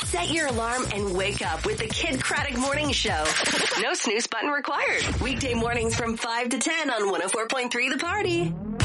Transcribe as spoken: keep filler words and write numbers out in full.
Set your alarm and wake up with the Kid Craddock Morning Show. No snooze button required. Weekday mornings from five to ten on one oh four point three The Party.